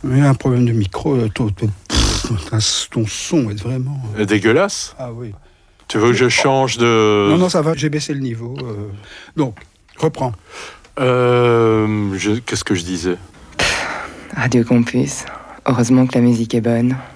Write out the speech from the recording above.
Il y a un problème de micro, ton son est vraiment... Dégueulasse. Ah oui. Tu veux que je change de... Non, ça va, j'ai baissé le niveau. Donc, reprends. Qu'est-ce que je disais? Radio Campus. Heureusement que la musique est bonne.